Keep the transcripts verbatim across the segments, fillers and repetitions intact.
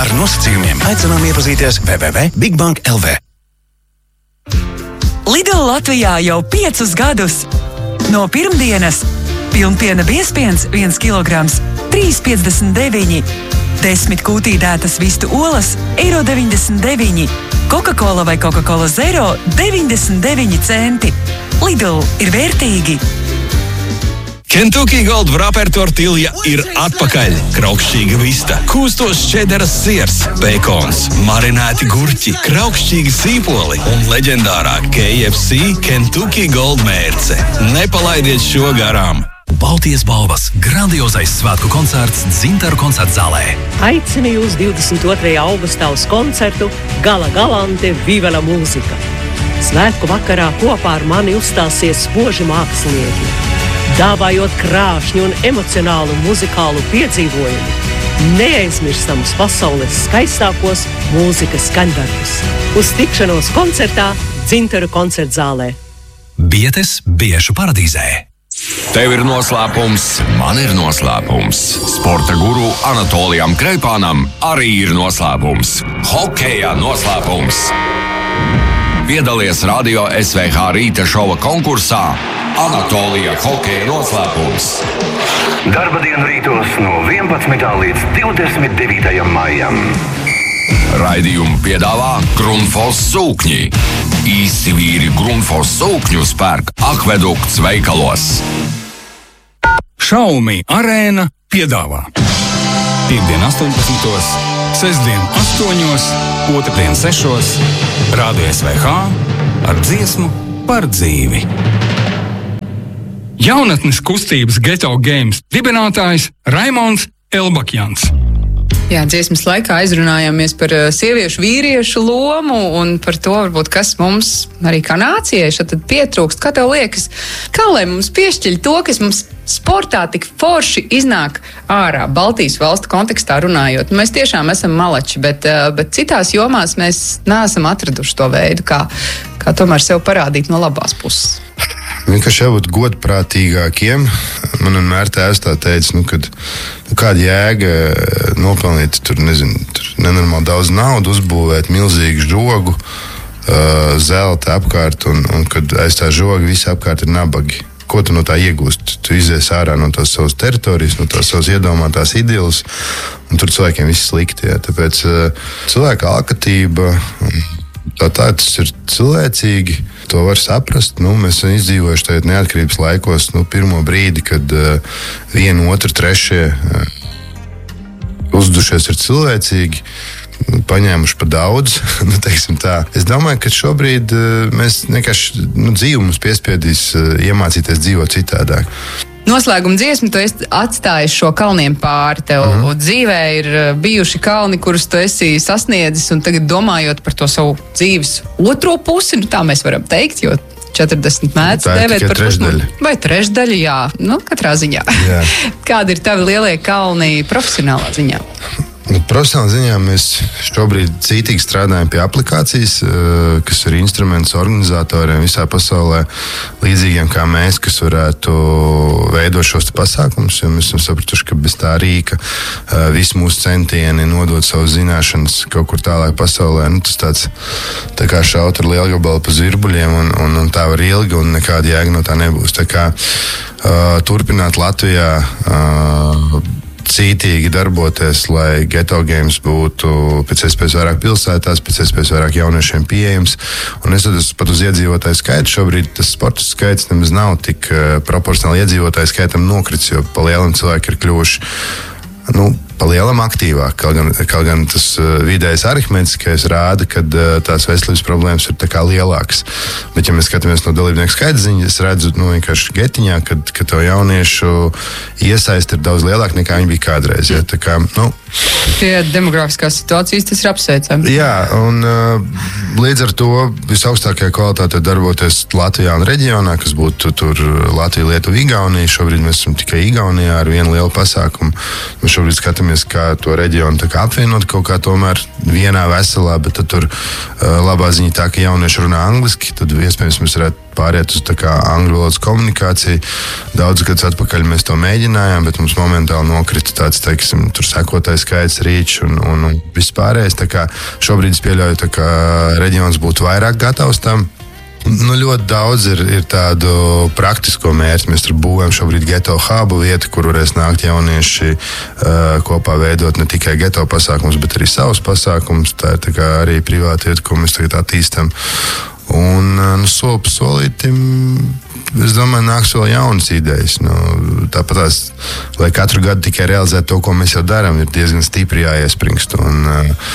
Ar nosacījumiem aicinām iepazīties w w w punkt bigbank punkt l v. Lidl Latvijā jau piecus gadus. No pirmdienas pilnpiena biezpiens viens kilograms trīs piecdesmit deviņi, desmit kūtīdētas vistu olas eiro deviņdesmit deviņi, Coca-Cola vai Coca-Cola Zero deviņdesmit deviņi centi. Lidl ir vērtīgi. Kentucky Gold Wrapper tortilja ir atpakaļ. Kraukšķīga vista, kūstos čederas siers, bekons, marinēti gurķi, kraukšķīgi sīpoli un leģendārā K F C Kentucky Gold mērce. Nepalaidiet šo garām! Baltijas balvas grandiozais svētku koncerts Dzintaru koncertzālē. Aicinu jūs divdesmit otrajā augustā uz koncertu Gala Galante Viva la mūzika. Svētku vakarā kopā ar mani uzstāsies spoži mākslinieki, dāvājot krāšņu un emocionālu muzikālu piedzīvojumu, neaizmirstamus pasaules skaistākos mūzikas skaņdarbus. Uz tikšanos koncertā Dzintaru koncertzālē. Bietes Biešu paradīzē. Tev ir noslēpums, man ir noslēpums. Sporta guru Anatolijam Kreipānam arī ir noslēpums. Hokejā noslēpums. Piedalies Radio S V H rīta šova konkursā Anatolija hokeja noslēpums. Darba dienu rītos no vienpadsmitā līdz divdesmit devītajam maijam. Raidījumu piedāvā Grundfos sūkņi. Īsi vīri Grundfos sūkņu spērk Akvedukts veikalos. Xiaomi arēna piedāvā Piektdien astoņpadsmitos, sestdien astoņos, otrdien sešos, Radio S V H ar dziesmu par dzīvi. Jaunatnes kustības Ghetto Games dibinātājs Raimonds Elbakjans. Jā, dziesmas laikā aizrunājāmies par sieviešu vīriešu lomu un par to, varbūt, kas mums arī kā nācijai šeit pietrūkst. Kā tev liekas, kā lai mums piešķiļ to, kas mums sportā tik forši iznāk ārā, Baltijas valstu kontekstā runājot? Mēs tiešām esam malači, bet, bet citās jomās mēs neesam atraduši to veidu, kā, kā tomēr sev parādīt no labās puses. Vienkārši jābūt godprātīgākiem. Man vienmēr tēvs tā teica, nu, kad nu, kāda jēga nopelnīt tur, nezinu, tur nenormāli daudz naudu, uzbūvēt milzīgu žogu, uh, zelta apkārt, un, un kad aiz tā žoga visi apkārt ir nabagi. Ko tu no tā iegūst? Tu izies ārā no tās savas teritorijas, no tās savas iedomātās idejas, un tur cilvēkiem viss slikti. Jā. Tāpēc uh, cilvēka alkatība, tā, tā tas ir cilvēcīgi. To var saprast. Nu, mēs esam izdzīvojuši tajā neatkarības laikos, nu, pirmo brīdi, kad uh, vienu, otru, trešie uh, uzdušies ir cilvēcīgi, paņēmuši pa daudz. nu, teiksim tā. Es domāju, ka šobrīd uh, mēs vienkārši nu, dzīvi mums piespiedīs uh, iemācīties dzīvot citādāk. Noslēguma dziesmu tu esi atstājis šo kalniem pāri. Tev uh-huh. dzīvē ir bijuši kalni, kurus tu esi sasniedzis, un tagad domājot par to savu dzīves otro pusi, nu tā mēs varam teikt, jo četrdesmit mēdz dēvēt par trešdaļu. Vai trešdaļu, jā, nu katrā ziņā. Jā. Kādi ir tavi lielie kalni profesionālā ziņā? Profesionālā ziņā mēs šobrīd cītīgi strādājam pie aplikācijas, kas ir instruments organizatoriem visā pasaulē, līdzīgiem kā mēs, kas varētu veidot šos pasākumus, jo mēs esam sapratuši, ka bez tā rīka visi mūsu centieni nodot savas zināšanas kaut kur tālāk pasaulē, nu, tas tāds tā kā šaut ar lielu gabalu pa zirbuļiem, un, un, un tā var ilgi, un nekāda jēga no tā nebūs. Tā kā uh, turpināt Latvijā uh, cītīgi darboties, lai Ghetto Games būtu pēc iespējas vairāk pilsētās, pēc iespējas vairāk jauniešiem pieejams. Un es tas pat uz iedzīvotāju skaitu. Šobrīd tas sporta skaits nemaz nav tik uh, proporcionāli iedzīvotāju skaitam nokritis, jo pa lielam cilvēki ir kļuvuši, nu, pa lielam aktīvāk. Kaut gan, kaut gan tas uh, vidējais arihmētiskais rāda, ka uh, tās veselības problēmas ir tā kā lielākas. Bet, ja mēs skatāmies no dalībnieku skaita ziņas, es redzu, nu, vienkārši getiņā, kad, kad to jauniešu iesaist ir daudz lielāk nekā viņi bija kādreiz. Ja? Tā kā, nu, Pie demografiskās situācijas tas ir apsveicami. Jā, un uh, līdz ar to visaugstākajā kvalitātē darboties Latvijā un reģionā, kas būtu tur Latvija, Lietuva, Igaunija. Šobrīd mēs esam tikai Igaunijā ar vienu lielu pasākumu. Mēs šobrīd skatāmies, kā to reģionu tā kā apvienot kaut kā tomēr vienā veselā, bet tad tur uh, labā ziņa tā, ka jaunieši runā angliski, tad iespējams mēs varētu pāriet uz tā kā angļu valodas komunikāciju. Daudz gadus atpakaļ mēs to mēģinājām, bet mums momentāli nokrita tāds, teiksim, tur sekotais skaits rīču un, un, un viss pārējais. Tā kā šobrīd es pieļauju, tā kā reģions būtu vairāk gatavs tam. Nu, ļoti daudz ir, ir tādu praktisko mērķu. Mēs tur būvējam šobrīd geto hubu vietu, kur varēs nākt jaunieši uh, kopā veidot ne tikai geto pasākumus, bet arī savus pasākumus. Tā ir tā kā arī privāta vieta, ko mēs tagad attīstam. Un nu, soli pa solītim, es domāju, nāks vēl jaunas idejas. Nu, tāpat tās, lai katru gadu tikai realizētu to, ko mēs jau darām, ir diezgan stipri jāiespringst. Un, uh,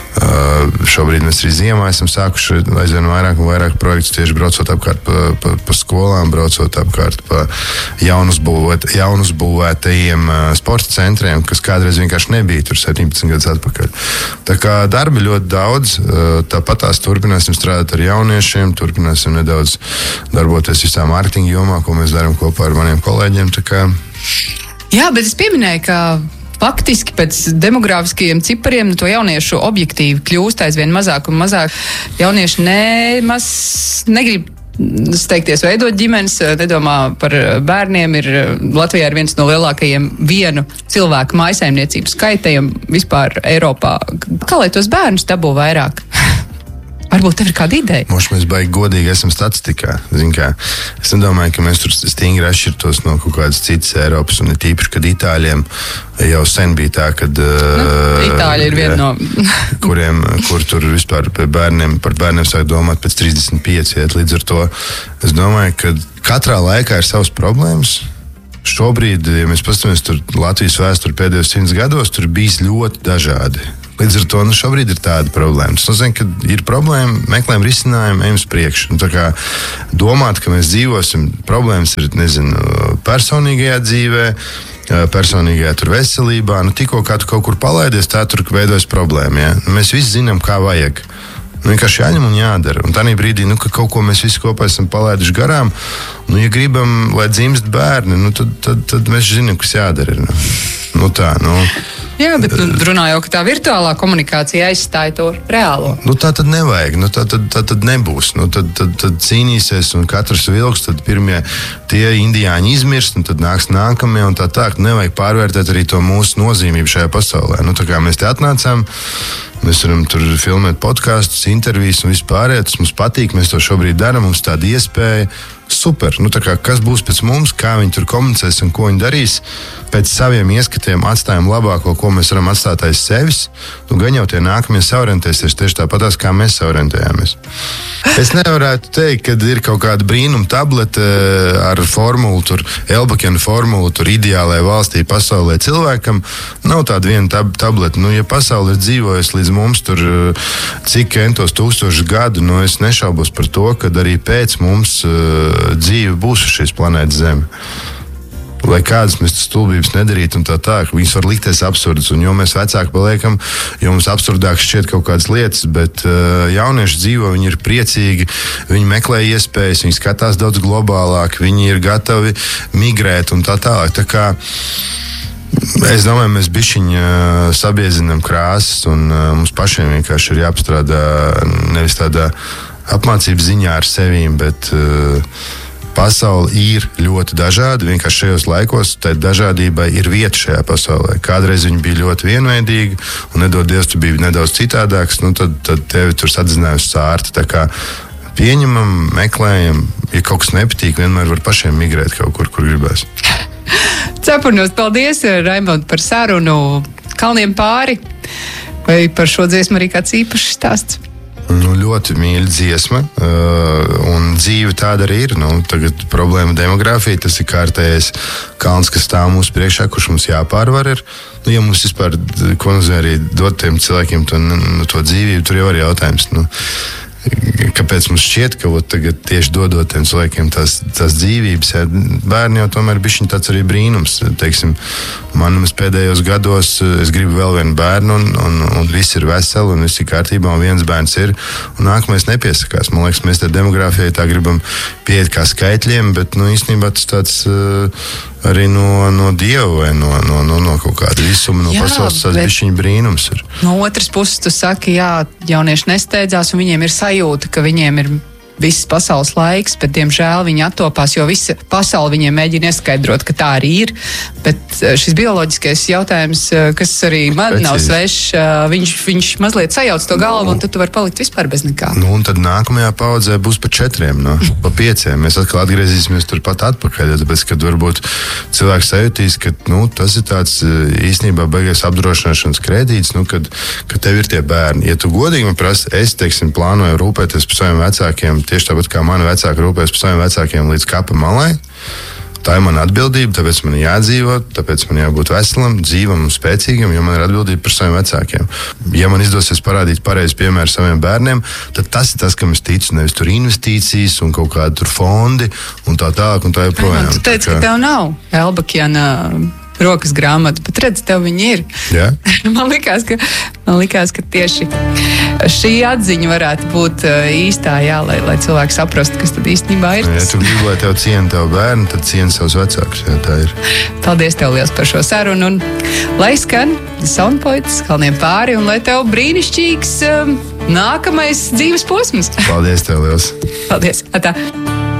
Uh, šobrīd mēs arī ziemā esam sākuši aizvien vairāk un vairāk projektus tieši braucot apkārt pa, pa, pa skolām, braucot apkārt pa jaunuzbūvēt, jaunuzbūvētajiem uh, sporta centriem, kas kādreiz vienkārši nebija tur septiņpadsmit gadus atpakaļ. Tā kā darbi ļoti daudz, uh, tāpat tās turpināsim strādāt ar jauniešiem, turpināsim nedaudz darboties visā mārketinga jomā, ko mēs darām kopā ar maniem kolēģiem. Tā kā... Jā, bet es pieminēju, ka faktiski pēc demogrāfiskajiem cipariem to jauniešu objektīvi kļūst aizvien mazāk un mazāk. Jaunieši nemaz negrib steigties veidot ģimenes, nedomā par bērniem. Ir, Latvijā ir viens no lielākajiem vienu cilvēku mājsaimniecību skaitējiem vispār Eiropā. Kā lai tos bērnus dabū vairāk? Varbūt tev ir kāda ideja? Moši mēs baigi godīgi esam statistikā. Zin kā, es nedomāju, ka mēs tur stingri atšķirtos no kaut kādas citas Eiropas, un ir tīpaši, kad Itāļiem jau sen bija tā, kad... Nu, Itāļi ir viena no... kuriem, kur tur vispār par bērniem, par bērniem sāk domāt pēc trīsdesmit pieci. Līdz ar to es domāju, ka katrā laikā ir savas problēmas. Šobrīd, ja mēs paskatāmies tur Latvijas vēsturi pēdējos simts gados, tur bijis ļoti dažādi. Līdz ar to nu, šobrīd ir tāda problēma. Tas nozīmē, ka ir problēma, meklējam risinājumu, ejam uz priekšu. Nu, tā kā domāt, ka mēs dzīvosim, problēmas ir, nezinu, personīgajā dzīvē, personīgajā tur veselībā. Nu, tikko kā tu kaut kur palaidies, tā tur veidojas problēma. Ja? Nu, mēs visi zinām, kā vajag. Nu, vienkārši jāņem un jādara. Un tādā brīdī, nu, ka kaut ko mēs visi kopā esam palaiduši garām, nu, ja gribam, lai dzimst bērni, nu, tad, tad, tad mēs zinām, kas jādara. Nu, nu tā, nu. Jā, bet nu, runā jau, ka tā virtuālā komunikācija aizstāja to reālo. Nu, tā tad nevajag, nu, tā, tad, tā tad nebūs. Nu, tad, tad, tad cīnīsies un katrs vilks, tad pirmie tie indiāņi izmirst, un tad nāks nākamie un tā tā. Nevajag pārvērtēt arī to mūsu nozīmību šajā pasaulē. Nu, tā kā mēs te atnācām, mēs varam tur filmēt podkastus, intervijas un vispārējais. Tas mums patīk, mēs to šobrīd darām, mums tāda iespēja. Super. Nu, kā, kas būs pēc mums, kā viņi tur komunicēs un ko viņi darīs. Pēc saviem ieskatiem atstājam labāko, ko mēs varam atstāt aiz sevis. Nu, gan jau tie nākamie saorientēsies tieši tāpatās, kā mēs saorientējāmies. Es nevarētu teikt, ka ir kaut kāda brīnuma tablete ar formulu, tur Elbakena formulu, tur ideālajai valstī, pasaulē cilvēkam. Nav tāda viena tab- tablete. Nu, ja pasaule ir dzīvojusi līdz mums tur cik entos tūkstoši gadu, nu, es nešaubos par to, ka arī pēc mums dzīve būs uz šīs planētas Zeme. Lai kādas mēs stulbības nedarītu un tā tā, viņas var likties absurdas, un jo mēs vecāki paliekam, jo mums absurdāk šķiet kaut kādas lietas, bet uh, jaunieši dzīvo, viņi ir priecīgi, viņi meklē iespējas, viņi skatās daudz globālāk, viņi ir gatavi migrēt un tā tālāk. Tā kā es domāju, mēs bišķiņ sabiezinam krāsas, un uh, mums pašiem vienkārši ir jāapstrādā nevis tādā apmācības ziņā ar sevīm, bet uh, pasaule ir ļoti dažāda. Vienkārši šajos laikos tai dažādībai ir vieta šajā pasaulē. Kādreiz viņa bija ļoti vienveidīga, un nedod Dievs, tu biji nedaudz citādāks, nu tad, tad tevi tur sadzinājusi sārta. Tā kā pieņemam, meklējam, ja kaut kas nepatīk, vienmēr var pašiem migrēt kaut kur, kur gribēs. Cepurnos, paldies, Raimond, par sarunu Kalniem pāri. Vai par šo dziesmu arī kāds īpašs stāsts? Nu, ļoti mīļa dziesma, uh, un dzīve tāda arī ir. Nu, tagad problēma demogrāfija, tas ir kārtējais kalns, kas stāv mūsu priekšā, kurš mums jāpārvar ir. Nu, ja mums vispār, ko nozīmē arī dot tiem cilvēkiem to, nu, to dzīvību, tur jau ir jautājums. Nu, kāpēc mums šķiet, ka ot, tagad tieši dodot tiem cilvēkiem tās, tās dzīvības, jā, bērni jau tomēr bišķiņ tāds arī brīnums. Teiksim, man pēdējos gados es gribu vēl vienu bērnu, un, un, un viss ir veseli, un viss ir kārtībā, un viens bērns ir, un nākamais nepiesakās. Man liekas, mēs te demogrāfijai tā gribam pieiet kā skaitļiem, bet, nu, īstenībā tas tāds uh, arī no, no Dieva vai no, no, no, no kaut kāda visuma, no jā, pasaules tāds bišķiņ brīnums ir. No otras puses tu saki, jā, jaunieši nesteidzās, un viņiem ir sajūta, ka viņiem ir viss pasaules laiks, bet, diemžēl, viņi attopās, jo visa pasaule viņiem mēģina ieskaidrot, ka tā arī ir. Bet šis bioloģiskais jautājums, kas arī man Precīzi. nav svešs, viņš, viņš mazliet sajauc to galvu, un tad tu vari palikt vispār bez nekā. Nu, un tad nākamajā paudzē būs pa četriem, no, pa pieciem. Mēs atkal atgriezīsimies turpat atpakaļ, tāpēc, kad varbūt cilvēks sajūtīs, ka nu, tas ir tāds īstenībā beigais apdrošināšanas kredīts, nu, kad, kad tev ir tie bērni. Ja tu godīgi man prasa, es, teiksim, plānoju rūpēties par saviem vecākiem, tieši tāpat kā mani vecāki rūpēs par saviem vecākiem līdz kapa malai, tā ir mana atbildība, tāpēc man ir jādzīvo, tāpēc man jābūt veselam, dzīvam un spēcīgam, jo man ir atbildība par saviem vecākiem. Ja man izdosies parādīt pareizi piemēru saviem bērniem, tad tas ir tas, kam es ticu, nevis tur investīcijas un kaut kādi tur fondi un tā tālāk un tā joprojām. Tu teici, ka tev nav Elbakiana rokas grāmata, bet redz, tev viņi ir. Yeah. man, likās, ka, man likās, ka tieši šī atziņa varētu būt īstā, jā, lai, lai cilvēki saprastu, kas tad īstenībā ir. Ja tu gribi, lai tev ciena tev bērni, tad ciena savus vecākus, jā, tā ir. Paldies tev liels par šo sarunu, un lai skan Soundpoints, Kalniem pāri, un lai tev brīnišķīgs um, nākamais dzīves posms. Paldies tev liels. Paldies. Atā.